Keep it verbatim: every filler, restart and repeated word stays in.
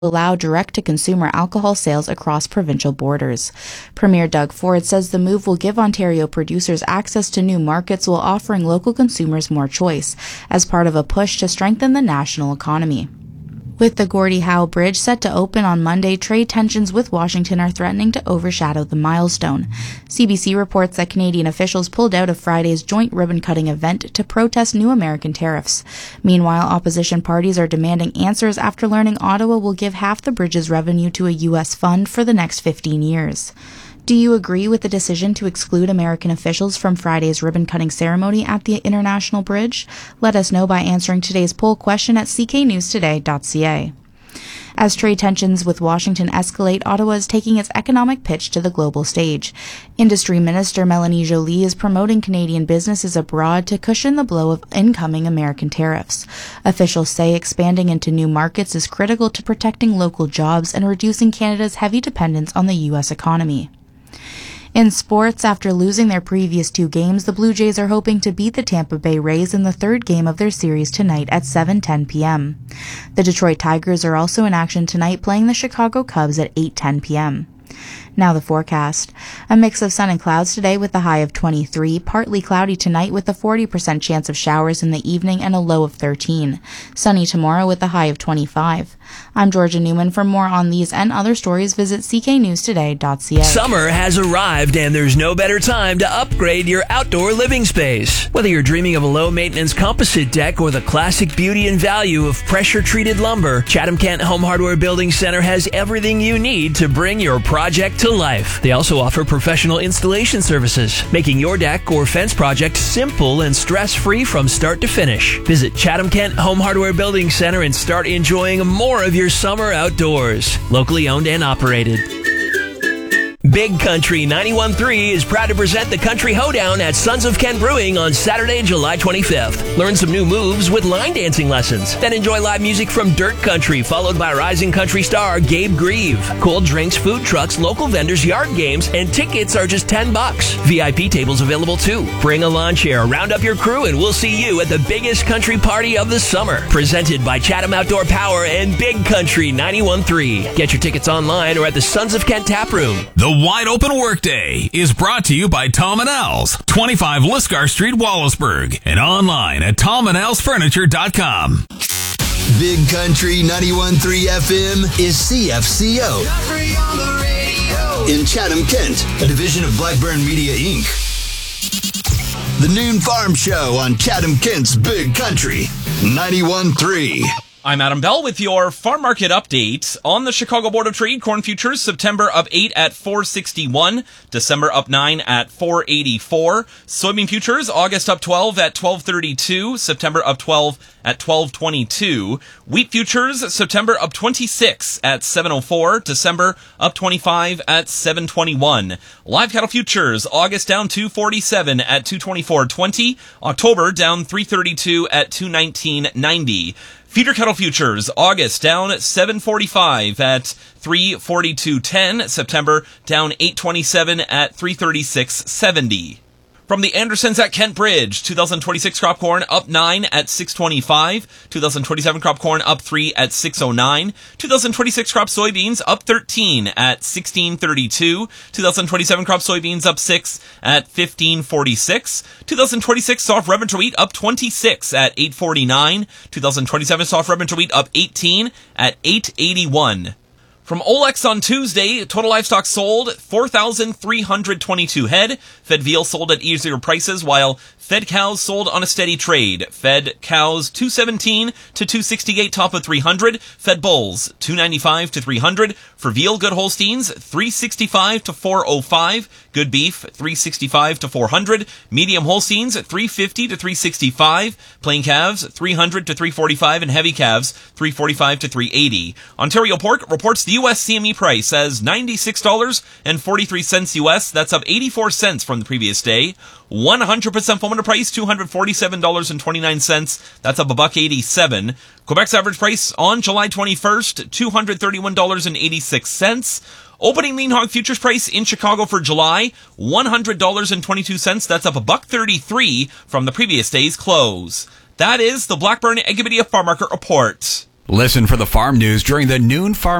allow direct-to-consumer alcohol sales across provincial borders. Premier Doug Ford says the move will give Ontario producers access to new markets while offering local consumers more choice, as part of a push to strengthen the national economy. With the Gordie Howe Bridge set to open on Monday, trade tensions with Washington are threatening to overshadow the milestone. C B C reports that Canadian officials pulled out of Friday's joint ribbon-cutting event to protest new American tariffs. Meanwhile, opposition parties are demanding answers after learning Ottawa will give half the bridge's revenue to a U S fund for the next fifteen years. Do you agree with the decision to exclude American officials from Friday's ribbon-cutting ceremony at the International Bridge? Let us know by answering today's poll question at c k news today dot c a. As trade tensions with Washington escalate, Ottawa is taking its economic pitch to the global stage. Industry Minister Melanie Joly is promoting Canadian businesses abroad to cushion the blow of incoming American tariffs. Officials say expanding into new markets is critical to protecting local jobs and reducing Canada's heavy dependence on the U S economy. In sports, after losing their previous two games, the Blue Jays are hoping to beat the Tampa Bay Rays in the third game of their series tonight at seven ten p.m. The Detroit Tigers are also in action tonight, playing the Chicago Cubs at eight ten p.m. Now the forecast. A mix of sun and clouds today with a high of twenty-three, partly cloudy tonight with a forty percent chance of showers in the evening and a low of thirteen. Sunny tomorrow with a high of twenty-five. I'm Georgia Newman. For more on these and other stories, visit c k news today dot c a. Summer has arrived, and there's no better time to upgrade your outdoor living space. Whether you're dreaming of a low-maintenance composite deck or the classic beauty and value of pressure-treated lumber, Chatham-Kent Home Hardware Building Center has everything you need to bring your project to life. They also offer professional installation services, making your deck or fence project simple and stress-free from start to finish. Visit Chatham-Kent Home Hardware Building Center and start enjoying more of your summer outdoors. Locally owned and operated. Big Country ninety-one point three is proud to present the Country Hoedown at Sons of Kent Brewing on Saturday, July twenty-fifth. Learn some new moves with line dancing lessons. Then enjoy live music from Dirt Country, followed by rising country star Gabe Grieve. Cold drinks, food trucks, local vendors, yard games, and tickets are just ten bucks. V I P tables available too. Bring a lawn chair, round up your crew, and we'll see you at the biggest country party of the summer. Presented by Chatham Outdoor Power and Big Country ninety-one point three. Get your tickets online or at the Sons of Kent Tap Room. The Wide Open Workday is brought to you by Tom and Al's, twenty-five Liscar Street, Wallaceburg, and online at tom and als furniture dot com. Big Country ninety-one point three F M is C F C O. In Chatham, Kent, a division of Blackburn Media, Incorporated. The Noon Farm Show on Chatham, Kent's Big Country ninety-one point three. I'm Adam Bell with your farm market update. On the Chicago Board of Trade, corn futures, September up eight at four sixty-one, December up nine at four eighty-four. Soybean futures, August up twelve at twelve thirty-two, September up twelve at twelve twenty-two. Wheat futures, September up twenty-six at seven oh four, December up twenty-five at seven twenty-one. Live cattle futures, August down two forty-seven at two twenty-four twenty, October down three thirty-two at two nineteen ninety. Feeder cattle futures, August down seven forty-five at three forty-two ten, September down eight twenty-seven at three thirty-six seventy. From the Andersons at Kent Bridge, two thousand twenty-six crop corn up nine at six twenty-five, two thousand twenty-seven crop corn up three at six oh nine, two thousand twenty-six crop soybeans up thirteen at sixteen thirty-two, two thousand twenty-seven crop soybeans up six at fifteen forty-six, two thousand twenty-six soft red winter wheat up twenty-six at eight forty-nine, two thousand twenty-seven soft red winter wheat up eighteen at eight eighty-one. From Olex on Tuesday, total livestock sold four thousand three hundred twenty-two head. Fed veal sold at easier prices, while fed cows sold on a steady trade. Fed cows two seventeen to two sixty-eight, top of three hundred. Fed bulls two ninety-five to three hundred. For veal, good Holsteins three sixty-five to four oh five. Good beef three sixty-five to four hundred. Medium Holsteins three fifty to three sixty-five. Plain calves three hundred to three forty-five, and heavy calves three forty-five to three eighty. Ontario Pork reports the U S C M E price as ninety-six dollars and forty-three cents U S. That's up eighty-four cents from the previous day. one hundred percent formula price two hundred forty-seven dollars and twenty-nine cents. That's up a buck eighty-seven. Quebec's average price on July twenty-first, two hundred thirty-one dollars and eighty-six cents. Opening lean hog futures price in Chicago for July, one hundred dollars and twenty-two cents. That's up a buck thirty-three from the previous day's close. That is the Blackburn Agribidia Farm Market Report. Listen for the farm news during the Noon Farm